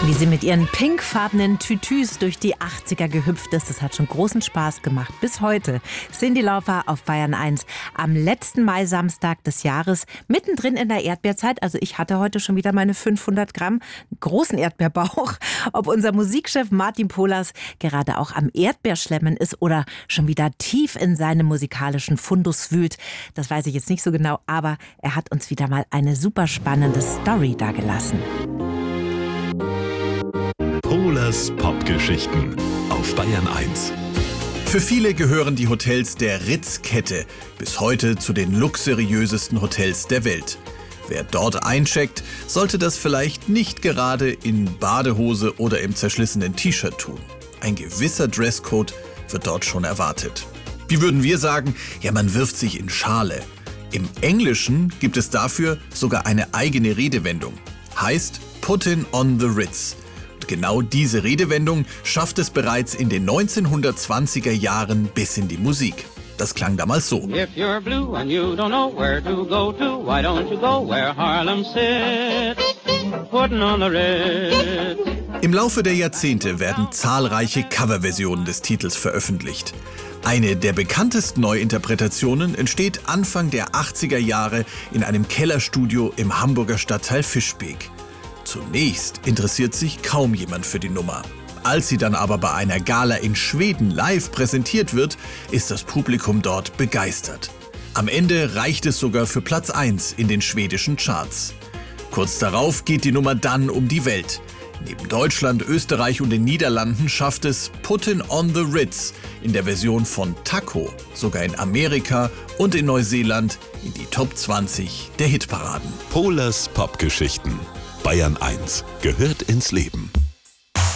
Wie sie mit ihren pinkfarbenen Tütüs durch die 80er gehüpft ist, das hat schon großen Spaß gemacht. Bis heute. Cyndi Lauper auf Bayern 1 am letzten Mai-Samstag des Jahres, mittendrin in der Erdbeerzeit. Also ich hatte heute schon wieder meine 500 Gramm großen Erdbeerbauch. Ob unser Musikchef Martin Pohlers gerade auch am Erdbeerschlemmen ist oder schon wieder tief in seinem musikalischen Fundus wühlt, das weiß ich jetzt nicht so genau. Aber er hat uns wieder mal eine super spannende Story dagelassen. Pohlers Popgeschichten auf Bayern 1. Für viele gehören die Hotels der Ritz-Kette bis heute zu den luxuriösesten Hotels der Welt. Wer dort eincheckt, sollte das vielleicht nicht gerade in Badehose oder im zerschlissenen T-Shirt tun. Ein gewisser Dresscode wird dort schon erwartet. Wie würden wir sagen? Ja, man wirft sich in Schale. Im Englischen gibt es dafür sogar eine eigene Redewendung. Heißt Puttin' on the Ritz. Genau diese Redewendung schafft es bereits in den 1920er Jahren bis in die Musik. Das klang damals so. If you're blue and you don't know where to go to, why don't you go where Harlem sits, putting on the Ritz. Im Laufe der Jahrzehnte werden zahlreiche Coverversionen des Titels veröffentlicht. Eine der bekanntesten Neuinterpretationen entsteht Anfang der 80er Jahre in einem Kellerstudio im Hamburger Stadtteil Fischbeck. Zunächst interessiert sich kaum jemand für die Nummer. Als sie dann aber bei einer Gala in Schweden live präsentiert wird, ist das Publikum dort begeistert. Am Ende reicht es sogar für Platz 1 in den schwedischen Charts. Kurz darauf geht die Nummer dann um die Welt. Neben Deutschland, Österreich und den Niederlanden schafft es Puttin' on the Ritz in der Version von Taco sogar in Amerika und in Neuseeland in die Top 20 der Hitparaden. Pohlers Popgeschichten. Bayern 1 gehört ins Leben.